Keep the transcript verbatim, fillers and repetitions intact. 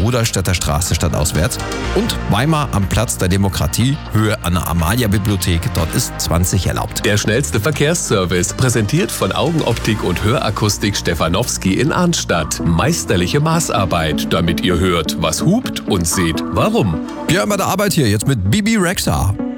Rudolstädter Straße stadtauswärts. Und Weimar am Platz der Demokratie, Höhe an der Amalia-Bibliothek. Dort ist zwanzig erlaubt. Der schnellste Verkehrsservice, präsentiert von Augenoptik und Hörakustik Stefanowski in Arnstadt. Meisterliche Maßarbeit, damit ihr hört, was hupt und seht, warum. Ja, bei der Arbeit hier jetzt mit Bibi Rexha.